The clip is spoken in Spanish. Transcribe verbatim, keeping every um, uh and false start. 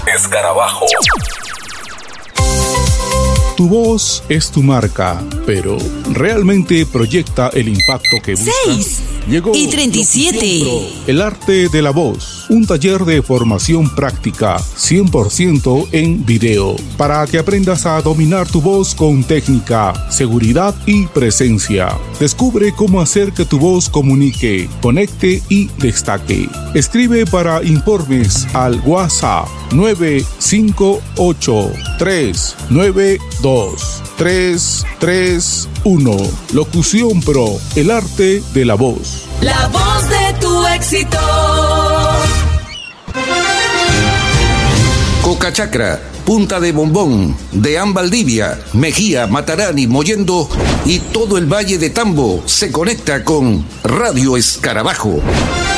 Escarabajo. Tu voz es tu marca, pero ¿realmente proyecta el impacto que buscas? seis Llegó y treinta y siete. El arte de la voz, un taller de formación práctica, cien por ciento en video, para que aprendas a dominar tu voz con técnica, seguridad y presencia. Descubre cómo hacer que tu voz comunique, conecte y destaque. Escribe para informes al WhatsApp nueve cinco ocho, tres nueve dos, tres tres uno. Locución Pro, el arte de la voz. La voz de tu éxito. Cocachacra, Punta de Bombón, Deán Valdivia, Mejía, Matarani, Mollendo y todo el Valle de Tambo se conecta con Radio Escarabajo.